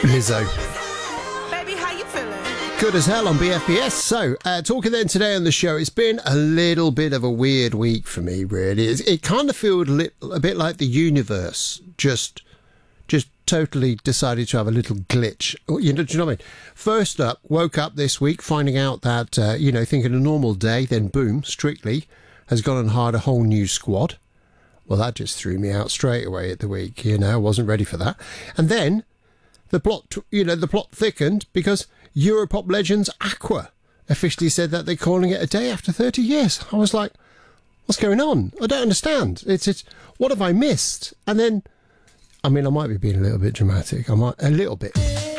Lizzo. Baby, how you feeling? Good as hell on BFBS. So, talking then today on the show, it's been a little bit of a weird week for me, really. It kind of feels a bit like the universe just totally decided to have a little glitch. You know, do you know what I mean? First up, woke up this week finding out that, thinking a normal day, then boom, Strictly has gone and hired a whole new squad. Well, that just threw me out straight away at the week. I wasn't ready for that. And then the plot thickened because Europop legends Aqua officially said that they're calling it a day after 30 years. I was like, what's going on? I don't understand. It's what have I missed? And then, I mean, I might be being a little bit dramatic. A little bit.